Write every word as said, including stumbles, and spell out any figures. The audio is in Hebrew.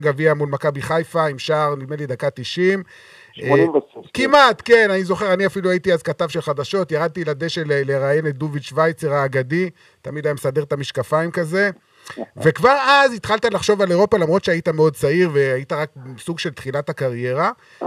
גביע מול מכבי חיפה, עם שער, נדמה לי, דקה תשעים. שמונים ושש. כמעט, כן, אני זוכר, אני אפילו הייתי אז כתב של חדשות, ירדתי לדשא לראיין את דוביץ' שוויצר האגדי, תמיד היה מסדר את המשקפיים כזה, וכבר אז התחלת לחשוב על אירופה, למרות שהיית מאוד צעיר, והיית רק סוג של תחילת הקריירה.